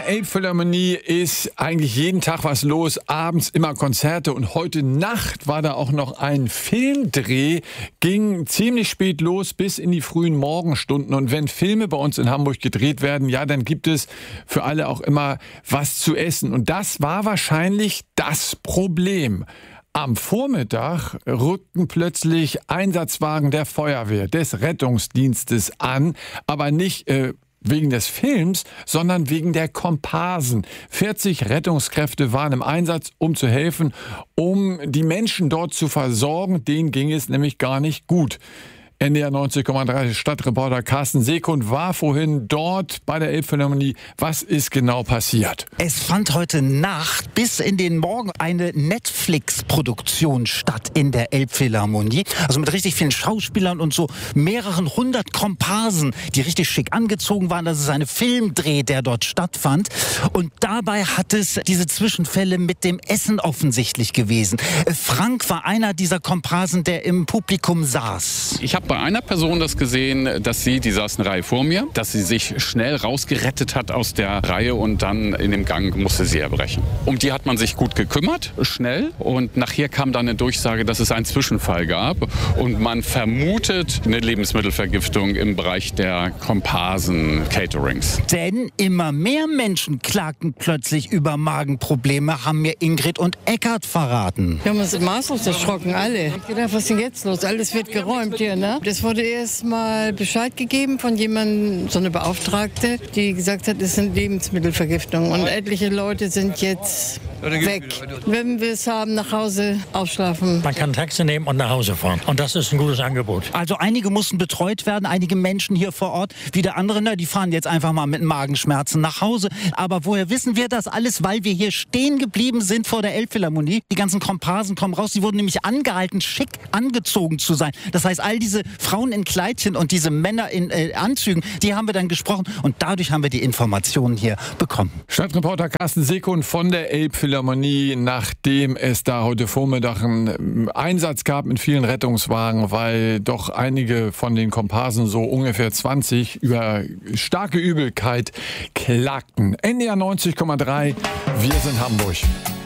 Elbphilharmonie ist eigentlich jeden Tag was los, abends immer Konzerte und heute Nacht war da auch noch ein Filmdreh, ging ziemlich spät los bis in die frühen Morgenstunden und wenn Filme bei uns in Hamburg gedreht werden, ja, dann gibt es für alle auch immer was zu essen und das war wahrscheinlich das Problem. Am Vormittag rückten plötzlich Einsatzwagen der Feuerwehr, des Rettungsdienstes an, aber nicht wegen des Films, sondern wegen der Komparsen. 40 Rettungskräfte waren im Einsatz, um zu helfen, um die Menschen dort zu versorgen. Denen ging es nämlich gar nicht gut. NDR 90,3 Stadtreporter Carsten Sekund war vorhin dort bei der Elbphilharmonie. Was ist genau passiert? Es fand heute Nacht bis in den Morgen eine Netflix-Produktion statt in der Elbphilharmonie. Also mit richtig vielen Schauspielern und so mehreren hundert Komparsen, die richtig schick angezogen waren. Das ist ein Filmdreh, der dort stattfand. Und dabei hat es diese Zwischenfälle mit dem Essen offensichtlich gewesen. Frank war einer dieser Komparsen, der im Publikum saß. Ich habe bei einer Person das gesehen, die saß eine Reihe vor mir, dass sie sich schnell rausgerettet hat aus der Reihe und dann in dem Gang musste sie erbrechen. Um die hat man sich gut gekümmert, schnell. Und nachher kam dann eine Durchsage, dass es einen Zwischenfall gab. Und man vermutet eine Lebensmittelvergiftung im Bereich der Komparsen-Caterings. Denn immer mehr Menschen klagten plötzlich über Magenprobleme, haben mir Ingrid und Eckart verraten. Wir haben uns maßlos erschrocken, alle. Ich hab gedacht, was ist denn jetzt los? Alles wird geräumt hier, ne? Es wurde erst mal Bescheid gegeben von jemandem, so eine Beauftragte, die gesagt hat, es sind Lebensmittelvergiftungen. Und etliche Leute sind jetzt weg. Wenn wir es haben, nach Hause ausschlafen. Man kann ein Taxi nehmen und nach Hause fahren. Und das ist ein gutes Angebot. Also einige mussten betreut werden, einige Menschen hier vor Ort. Wieder andere, die fahren jetzt einfach mal mit Magenschmerzen nach Hause. Aber woher wissen wir das alles? Weil wir hier stehen geblieben sind vor der Elbphilharmonie. Die ganzen Komparsen kommen raus. Die wurden nämlich angehalten, schick angezogen zu sein. Das heißt, all diese Frauen in Kleidchen und diese Männer in Anzügen, die haben wir dann gesprochen. Und dadurch haben wir die Informationen hier bekommen. Stadtreporter Carsten Sekund von der Elbphilharmonie, nachdem es da heute Vormittag einen Einsatz gab mit vielen Rettungswagen, weil doch einige von den Komparsen, so ungefähr 20, über starke Übelkeit klagten. NDR 90,3, wir sind Hamburg.